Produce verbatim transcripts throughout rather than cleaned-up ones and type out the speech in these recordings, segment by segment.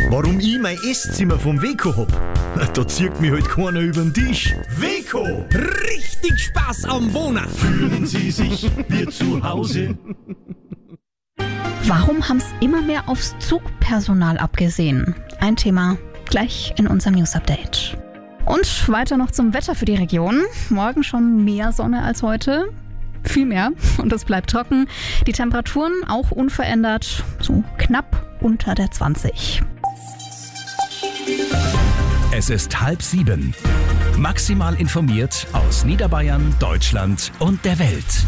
Warum ich mein Esszimmer vom Weco hab? Da zieht mich halt keiner über den Tisch. Weco! Richtig Spaß am Wohnen! Fühlen Sie sich wie zu Hause? Warum haben es immer mehr aufs Zugpersonal abgesehen? Ein Thema gleich in unserem News-Update. Und weiter noch zum Wetter für die Region. Morgen schon mehr Sonne als heute. Viel mehr. Und es bleibt trocken. Die Temperaturen auch unverändert. So knapp unter der zwanzig. Es ist halb sieben. Maximal informiert aus Niederbayern, Deutschland und der Welt.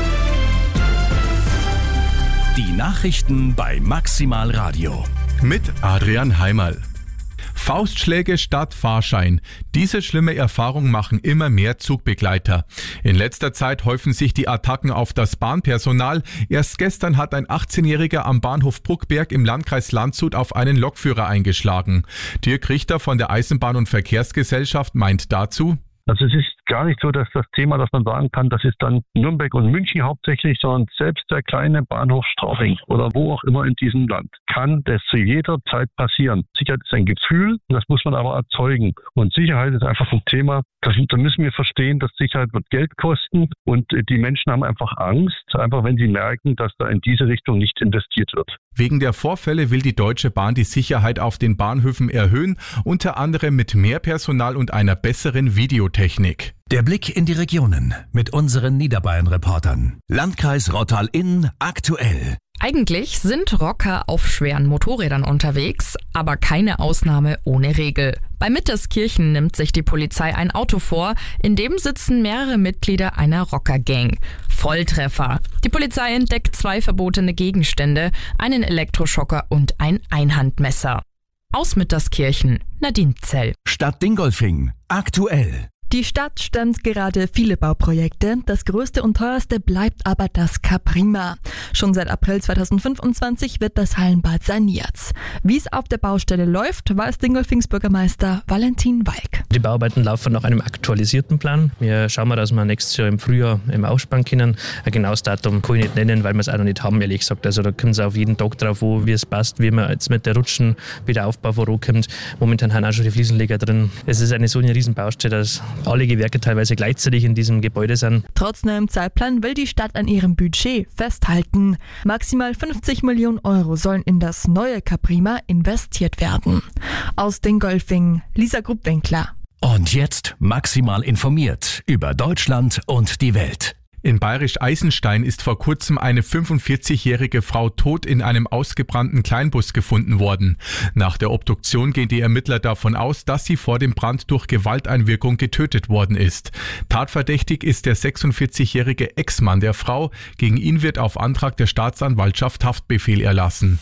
Die Nachrichten bei Maximal Radio. Mit Adrian Heimerl. Faustschläge statt Fahrschein. Diese schlimme Erfahrung machen immer mehr Zugbegleiter. In letzter Zeit häufen sich die Attacken auf das Bahnpersonal. Erst gestern hat ein achtzehnjähriger am Bahnhof Bruckberg im Landkreis Landshut auf einen Lokführer eingeschlagen. Dirk Richter von der Eisenbahn- und Verkehrsgesellschaft meint dazu: Also es ist gar nicht so, dass das Thema, dass man sagen kann, das ist dann Nürnberg und München hauptsächlich, sondern selbst der kleine Bahnhof Straubing oder wo auch immer in diesem Land kann das zu jeder Zeit passieren. Sicherheit ist ein Gefühl, das muss man aber erzeugen. Und Sicherheit ist einfach ein Thema, das, da müssen wir verstehen, dass Sicherheit wird Geld kosten und die Menschen haben einfach Angst, einfach wenn sie merken, dass da in diese Richtung nicht investiert wird. Wegen der Vorfälle will die Deutsche Bahn die Sicherheit auf den Bahnhöfen erhöhen, unter anderem mit mehr Personal und einer besseren Videotechnik. Der Blick in die Regionen mit unseren Niederbayern-Reportern. Landkreis Rottal-Inn aktuell. Eigentlich sind Rocker auf schweren Motorrädern unterwegs, aber keine Ausnahme ohne Regel. Bei Mitterskirchen nimmt sich die Polizei ein Auto vor, in dem sitzen mehrere Mitglieder einer Rockergang. Volltreffer. Die Polizei entdeckt zwei verbotene Gegenstände, einen Elektroschocker und ein Einhandmesser. Aus Mitterskirchen, Nadine Zell. Stadt Dingolfing aktuell. Die Stadt stemmt gerade viele Bauprojekte. Das größte und teuerste bleibt aber das Caprima. Schon seit April zweitausendfünfundzwanzig wird das Hallenbad saniert. Wie es auf der Baustelle läuft, weiß Dingolfings Bürgermeister Valentin Walk. Die Bauarbeiten laufen nach einem aktualisierten Plan. Wir schauen mal, dass wir nächstes Jahr im Frühjahr im Ausspann können. Ein genaues Datum kann ich nicht nennen, weil wir es auch noch nicht haben, ehrlich gesagt. Also da kommt es auf jeden Tag drauf an, wie es passt, wie man jetzt mit der Rutschen wieder Aufbau vorankommt. Momentan haben auch schon die Fliesenleger drin. Es ist eine so eine riesen Baustelle, dass alle Gewerke teilweise gleichzeitig in diesem Gebäude sind. Trotz neuem Zeitplan will die Stadt an ihrem Budget festhalten. Maximal fünfzig Millionen Euro sollen in das neue Caprima investiert werden. Aus Dingolfing, Lisa Gruppwinkler. Und jetzt maximal informiert über Deutschland und die Welt. In Bayerisch-Eisenstein ist vor kurzem eine fünfundvierzigjährige Frau tot in einem ausgebrannten Kleinbus gefunden worden. Nach der Obduktion gehen die Ermittler davon aus, dass sie vor dem Brand durch Gewalteinwirkung getötet worden ist. Tatverdächtig ist der sechsundvierzigjährige Ex-Mann der Frau. Gegen ihn wird auf Antrag der Staatsanwaltschaft Haftbefehl erlassen.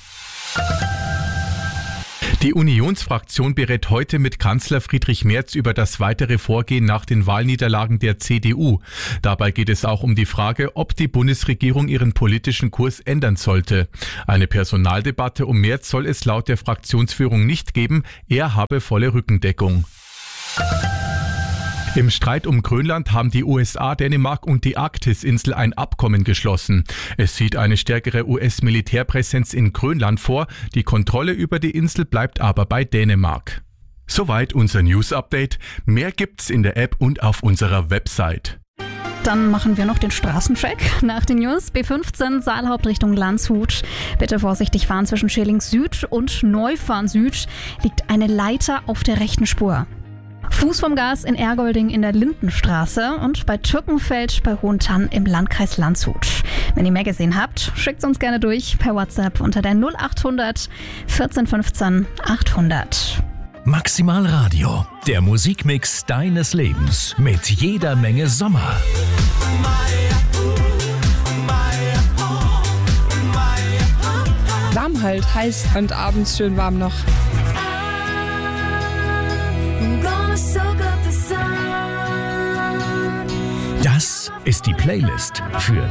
Die Unionsfraktion berät heute mit Kanzler Friedrich Merz über das weitere Vorgehen nach den Wahlniederlagen der C D U. Dabei geht es auch um die Frage, ob die Bundesregierung ihren politischen Kurs ändern sollte. Eine Personaldebatte um Merz soll es laut der Fraktionsführung nicht geben. Er habe volle Rückendeckung. Im Streit um Grönland haben die U S A, Dänemark und die Arktis-Insel ein Abkommen geschlossen. Es sieht eine stärkere U S-Militärpräsenz in Grönland vor. Die Kontrolle über die Insel bleibt aber bei Dänemark. Soweit unser News-Update. Mehr gibt's in der App und auf unserer Website. Dann machen wir noch den Straßencheck nach den News. B fünfzehn Saalhaupt Richtung Landshut. Bitte vorsichtig fahren zwischen Schilling Süd und Neufahren Süd. Liegt eine Leiter auf der rechten Spur. Fuß vom Gas in Ergolding in der Lindenstraße und bei Türkenfeld bei Hohentann im Landkreis Landshut. Wenn ihr mehr gesehen habt, schickt uns gerne durch per WhatsApp unter der null achthundert vierzehn fünfzehn achthundert. Maximal Radio, der Musikmix deines Lebens mit jeder Menge Sommer. Warm halt, heiß und abends schön warm noch. Das ist die Playlist für